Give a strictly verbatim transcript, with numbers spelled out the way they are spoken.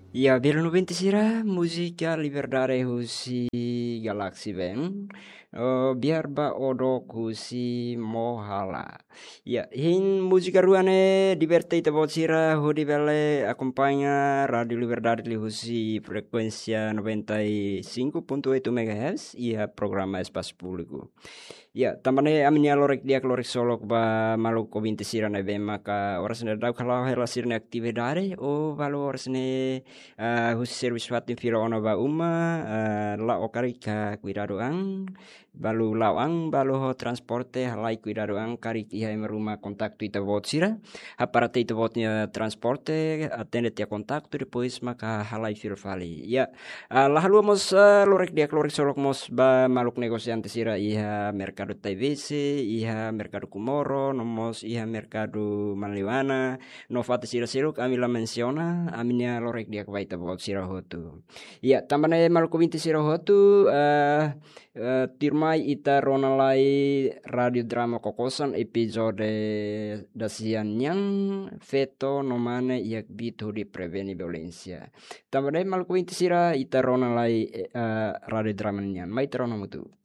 Ya, Bill Sira música Liberdade husi Galaxy Band. Oh, biar ba odok husi Mohala. Ya, hin música ruane divertite vocira hudi bele acompanha Radio Liberdade li husi frekuensia noventa e cinco ponto oito MHz ia programa espaço público. Ya, tamane aminia lorek dia lorek solok ba malu ko binti sira na be maka oras na daw kalau hela sirne aktividade o valo oras ne uh, hus service watin fira ona ba uma uh, la okari ka cuidado ang balu lawang balu ho transporte halai cuidado ang kari iha meruma kontakto ita vot sira aparate ita votnya transporte atende tia kontakto depois maka halai fira fali ya uh, lahalu mos uh, lorek dia lorek solok mos ba maluk negosiante sira iha mercado T V C iha mercado Kumoro nomos iha mercado Maliwana no fata sira siruk amila menciona aminia lorek dia kwaita bot sira hotu ya tambane maluk binti sira hotu uh, uh, tirmai ita ronalai radio drama kokosan episode dasian yang veto nomane iak bitu di preveni violencia tambane maluk binti sira ita ronalai uh, radio drama nyan mai trono mutu